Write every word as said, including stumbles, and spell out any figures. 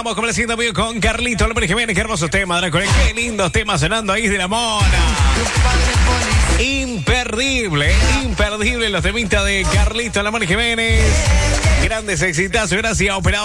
estamos complaciendo amigo con Carlito López Jiménez. Qué hermoso tema, Drácula. Qué lindos temas sonando ahí de la mona. Imperdible, imperdible los temitas de Carlito López Jiménez. Grandes exitazos. Gracias, operador.